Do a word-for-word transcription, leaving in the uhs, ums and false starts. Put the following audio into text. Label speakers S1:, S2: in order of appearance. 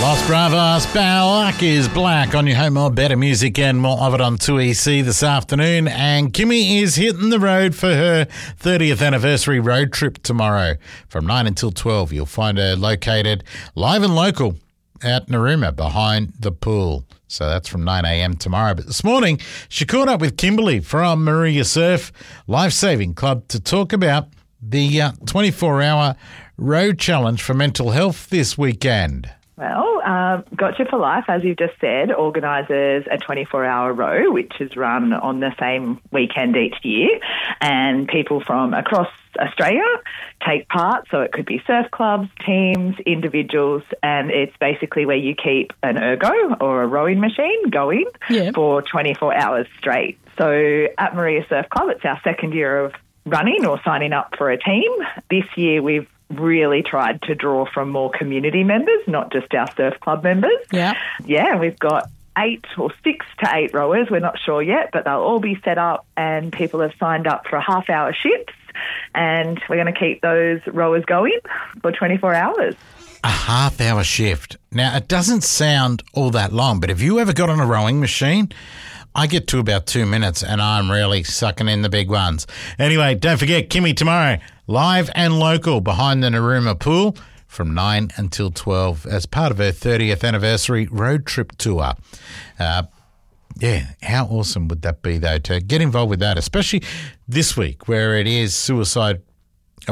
S1: Los Bravos, Black is Black on your home of better music and more of it on two E C this afternoon. And Kimmy is hitting the road for her thirtieth anniversary road trip tomorrow. From nine until twelve, you'll find her located live and local at Narooma behind the pool. So that's from nine a.m. tomorrow. But this morning, she caught up with Kimberly from Maria Surf Lifesaving Club to talk about the uh, twenty-four hour road challenge for mental health this weekend.
S2: Well, uh, Gotcha for Life, as you've just said, organises a twenty-four hour row, which is run on the same weekend each year. And people from across Australia take part. So it could be surf clubs, teams, individuals, and it's basically where you keep an ergo or a rowing machine going yeah. for twenty-four hours straight. So at Maria Surf Club, it's our second year of running or signing up for a team. This year we've really tried to draw from more community members, not just our surf club members.
S3: Yeah.
S2: Yeah, we've got eight or six to eight rowers. We're not sure yet, but they'll all be set up and people have signed up for half-hour shifts and we're going to keep those rowers going for twenty-four hours.
S1: A half-hour shift. Now, it doesn't sound all that long, but have you ever got on a rowing machine? I get to about two minutes and I'm really sucking in the big ones. Anyway, don't forget, Kimmy tomorrow, live and local behind the Narooma pool from nine until twelve as part of her thirtieth anniversary road trip tour. Uh, yeah, how awesome would that be, though, to get involved with that, especially this week where it is Suicide